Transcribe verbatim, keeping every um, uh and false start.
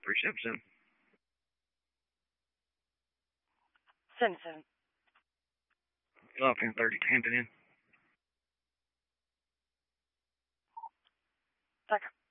three seven seven. Seven seven. Off in thirty, Hampton Inn. Tucker.